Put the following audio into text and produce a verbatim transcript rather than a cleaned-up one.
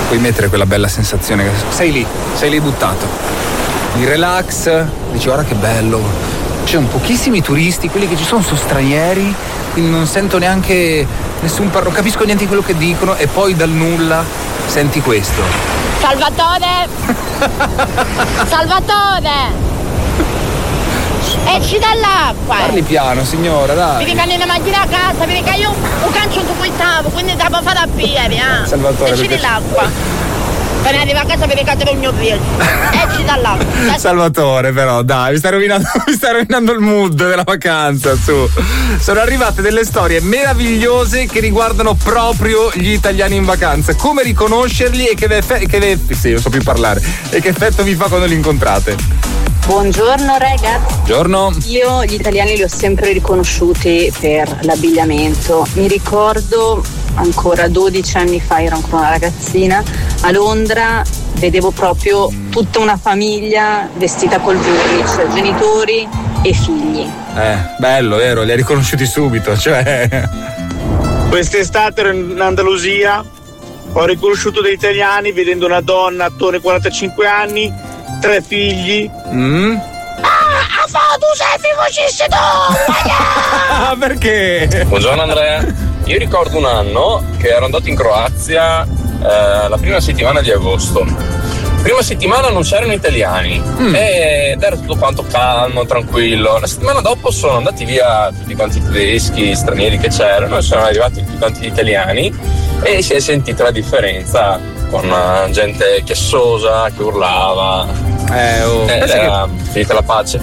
puoi mettere quella bella sensazione che sei lì, sei lì buttato. Il relax, dici guarda che bello, ci sono pochissimi turisti, quelli che ci sono sono stranieri, quindi non sento neanche nessun parlo, capisco niente di quello che dicono e poi dal nulla senti questo. Salvatore! Salvatore! Esci dall'acqua! Parli piano signora, dai! Vedi che nella macchina a casa, vedi che io un calcio su cui stavo, quindi te la fare a piedi, eh! Salvatore, esci perché... dall'acqua! Appena arriva a casa vedi che te il mio figlio! Esci dall'acqua! Salvatore però, dai, mi stai rovinando, mi stai rovinando il mood della vacanza, su! Sono arrivate delle storie meravigliose che riguardano proprio gli italiani in vacanza. Come riconoscerli e che, effe- che effe- sì, io so più parlare. E che effetto vi fa quando li incontrate? Buongiorno ragazzi. Buongiorno. Io gli italiani li ho sempre riconosciuti per l'abbigliamento. Mi ricordo ancora dodici anni fa, ero ancora una ragazzina, a Londra vedevo proprio tutta una famiglia vestita col vernice, genitori e figli. Eh, bello, vero, li hai riconosciuti subito, cioè. Quest'estate ero in Andalusia, ho riconosciuto degli italiani vedendo una donna attorno ai quarantacinque anni, tre figli. Mm? Ah, ha fatto un selfie con Perché? Buongiorno Andrea. Io ricordo un anno che ero andato in Croazia eh, la prima settimana di agosto. Prima settimana non c'erano italiani mm. ed era tutto quanto calmo, tranquillo. La settimana dopo sono andati via tutti quanti i tedeschi, stranieri che c'erano, e sono arrivati tutti quanti gli italiani e si è sentita la differenza con uh, gente chiassosa che urlava. Eh, oh. Ed era finita la pace.